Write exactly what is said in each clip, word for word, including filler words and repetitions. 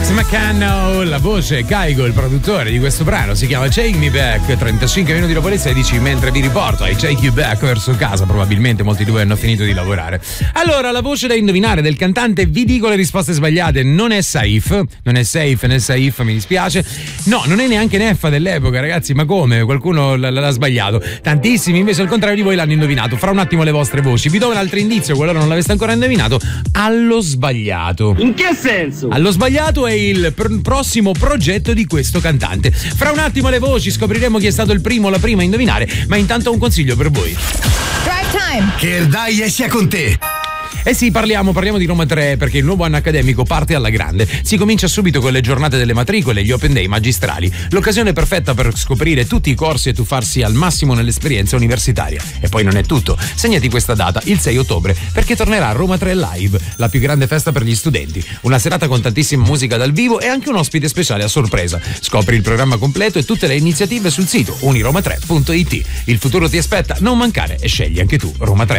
Max McCann, la voce, Caigo, il produttore di questo brano, si chiama Take Me Back. Trentacinque minuti dopo le sedici, mentre vi riporto ai Take You Back verso casa, probabilmente molti di voi hanno finito di lavorare. Allora, la voce da indovinare del cantante, vi dico le risposte sbagliate, non è Saif, non è Safe né Saif, mi dispiace. No, non è neanche Neffa dell'epoca, ragazzi, ma come? Qualcuno l- l'ha sbagliato. Tantissimi invece al contrario di voi l'hanno indovinato. Fra un attimo le vostre voci. Vi do un altro indizio, qualora non l'aveste ancora indovinato, allo sbagliato. In che senso? Allo sbagliato è il pr- prossimo progetto di questo cantante. Fra un attimo le voci, scopriremo chi è stato il primo o la prima a indovinare, ma intanto ho un consiglio per voi. Drive time! Che il dai sia con te! Eh sì, parliamo, parliamo di Roma tre perché il nuovo anno accademico parte alla grande. Si comincia subito con le giornate delle matricole e gli open day magistrali. L'occasione perfetta per scoprire tutti i corsi e tuffarsi al massimo nell'esperienza universitaria. E poi non è tutto. Segnati questa data, il sei ottobre, perché tornerà Roma tre Live, la più grande festa per gli studenti. Una serata con tantissima musica dal vivo e anche un ospite speciale a sorpresa. Scopri il programma completo e tutte le iniziative sul sito uniroma tre punto it. Il futuro ti aspetta, non mancare e scegli anche tu Roma tre.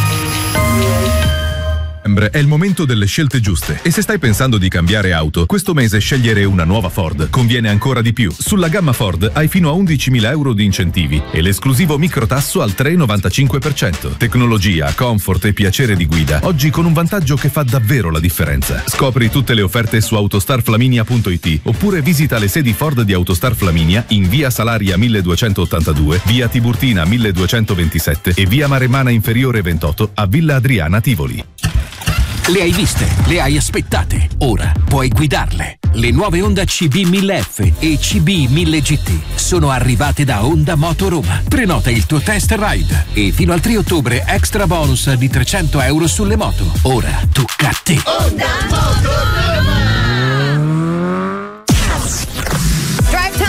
È il momento delle scelte giuste e se stai pensando di cambiare auto, questo mese scegliere una nuova Ford conviene ancora di più. Sulla gamma Ford hai fino a undicimila euro di incentivi e l'esclusivo microtasso al tre virgola novantacinque per cento. Tecnologia, comfort e piacere di guida, oggi con un vantaggio che fa davvero la differenza. Scopri tutte le offerte su autostar flaminia punto it oppure visita le sedi Ford di Autostar Flaminia in via Salaria milleduecentottantadue, via Tiburtina milleduecentoventisette e via Maremana Inferiore ventotto a Villa Adriana Tivoli. Le hai viste, le hai aspettate, ora puoi guidarle. Le nuove Honda C B mille F e C B mille G T sono arrivate da Honda Moto Roma. Prenota il tuo test ride e fino al tre ottobre extra bonus di trecento euro sulle moto. Ora tocca a te. Honda Moto Roma.